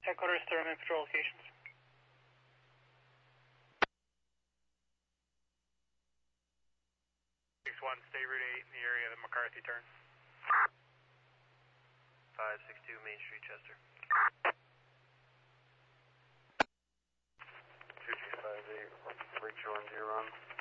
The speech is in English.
Headquarters, Thurman Patrol locations. 61, stay Route 8 in the area of the McCarthy turn. 562 Main Street, Chester. 2258, reach on 0 run.